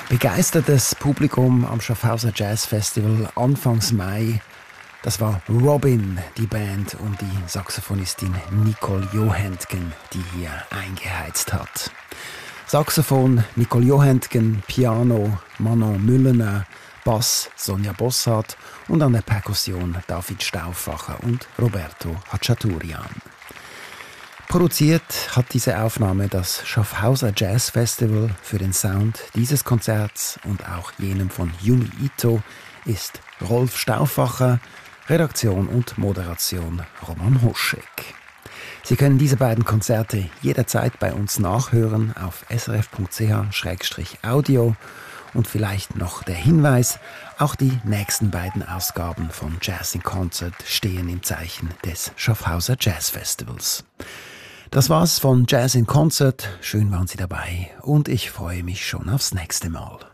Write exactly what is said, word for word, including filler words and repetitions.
Begeistertes Publikum am Schaffhauser Jazz Festival Anfangs Mai. Das war Robin, die Band, und die Saxophonistin Nicole Johentgen, die hier eingeheizt hat. Saxophon Nicole Johentgen, Piano Manon Müllener, Bass Sonja Bossart und an der Perkussion David Stauffacher und Roberto Hachaturian. Produziert hat diese Aufnahme das Schaffhauser Jazz Festival. Für den Sound dieses Konzerts und auch jenem von Yumi Ito ist Rolf Stauffacher, Redaktion und Moderation Roman Hoschek. Sie können diese beiden Konzerte jederzeit bei uns nachhören auf s r f punkt c h slash audio. Und vielleicht noch der Hinweis, auch die nächsten beiden Ausgaben von Jazz in Concert stehen im Zeichen des Schaffhauser Jazz Festivals. Das war's von Jazz in Concert. Schön waren Sie dabei und ich freue mich schon aufs nächste Mal.